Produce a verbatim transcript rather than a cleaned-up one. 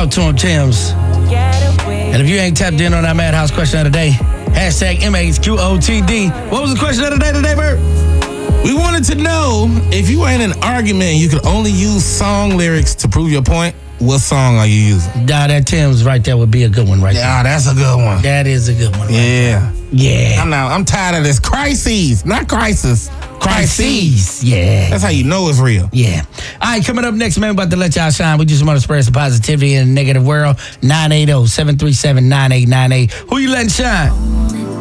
Talk to him, Tim's. And if you ain't tapped in on our Madhouse question of the day, hashtag M H Q O T D. What was the question of the day today, Bert? We wanted to know if you were in an argument and you could only use song lyrics to prove your point, what song are you using? Nah, that Tim's right there would be a good one right Yeah, that's a good one. there. That is a good one. Right Yeah. there. Yeah. I'm not, I'm tired of this crises, not crisis. Crises. Yeah. That's how you know it's real. Yeah. All right, coming up next, man, we're about to let y'all shine. We just want to spread some positivity in a negative world. nine eight zero, seven three seven, nine eight nine eight. Who you letting shine?